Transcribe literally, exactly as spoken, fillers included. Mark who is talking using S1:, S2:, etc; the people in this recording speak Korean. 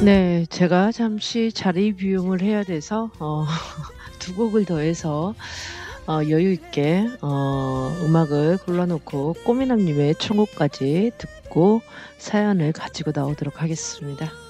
S1: 네. 제가 잠시 자리 비움을 해야 돼서 어 두 곡을 더해서 어 여유 있게 어 음악을 골라 놓고 꼬미남 님의 충고까지 듣고 사연을 가지고 나오도록 하겠습니다.